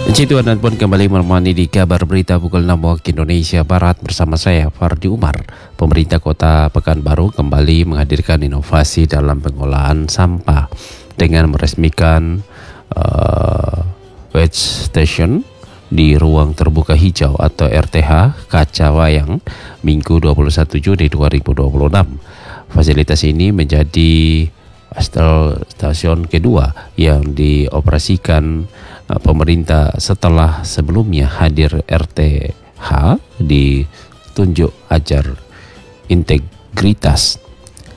Puji Tuhan pun kembali menemani di kabar berita pukul 6 waktu Indonesia Barat bersama saya Fardi Umar. Pemerintah Kota Pekanbaru kembali menghadirkan inovasi dalam pengolahan sampah dengan meresmikan waste station di ruang terbuka hijau atau RTH Kaca Wayang Minggu 21 Juni 2026. Fasilitas ini menjadi stasiun kedua yang dioperasikan pemerintah setelah sebelumnya hadir RTH di tunjuk ajar integritas.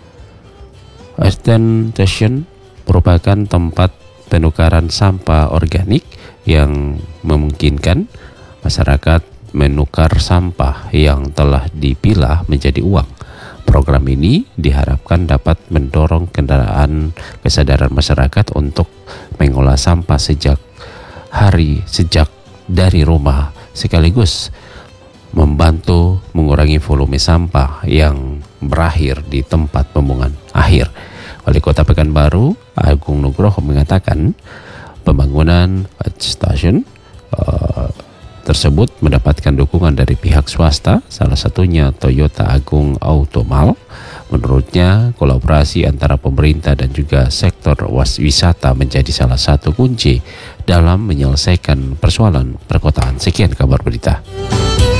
Waste Station merupakan tempat penukaran sampah organik yang memungkinkan masyarakat menukar sampah yang telah dipilah menjadi uang. Program ini diharapkan dapat mendorong kesadaran masyarakat untuk mengolah sampah sejak dari rumah, sekaligus membantu mengurangi volume sampah yang berakhir di tempat pembuangan akhir. Wali Kota Pekanbaru Agung Nugroho mengatakan pembangunan stasiun tersebut mendapatkan dukungan dari pihak swasta, salah satunya Toyota Agung Automall. Menurutnya, kolaborasi antara pemerintah dan juga sektor wisata menjadi salah satu kunci dalam menyelesaikan persoalan perkotaan. Sekian kabar berita.